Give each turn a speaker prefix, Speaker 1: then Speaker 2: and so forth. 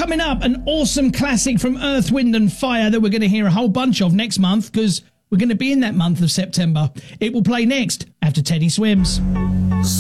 Speaker 1: Coming up, an awesome classic from Earth, Wind and Fire that we're going to hear a whole bunch of next month because we're going to be in that month of September. It will play next after Teddy Swims.